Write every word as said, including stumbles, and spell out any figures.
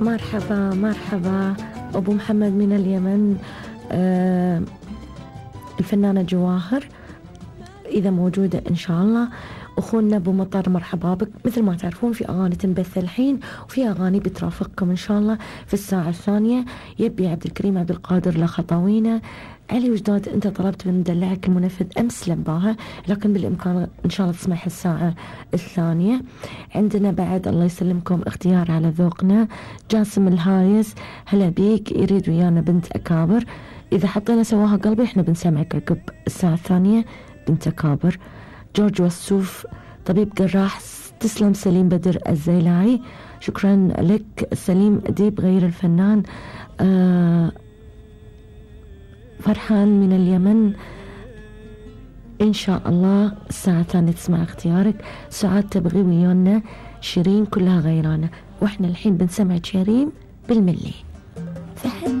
مرحبا مرحبا أبو محمد من اليمن. آه الفنانة جواهر إذا موجودة إن شاء الله. أخونا أبو مطر مرحبا بك. مثل ما تعرفون في أغاني تنبث الحين وفي أغاني بترافقكم إن شاء الله في الساعة الثانية. يبي عبد الكريم عبد القادر لخطاوينة. علي وجداد أنت طلبت من دلعك المنفذ أمس لباها، لكن بالإمكان إن شاء الله تسمح الساعة الثانية. عندنا بعد الله يسلمكم اختيار على ذوقنا. جاسم الهايس هلا بيك، يريد ويانا بنت أكابر. إذا حطينا سواها قلبي إحنا بنسمعك عقب الساعة الثانية بنت أكابر. جورج وسوف طبيب جراح. تسلم سليم بدر الزيلاعي، شكرا لك. سليم أديب غير الفنان. آه فرحان من اليمن إن شاء الله الساعة الثانية تسمع اختيارك. سعاد تبغي ويانا شيرين كلها غيرانة، وإحنا الحين بنسمع شيرين بالملي. فحب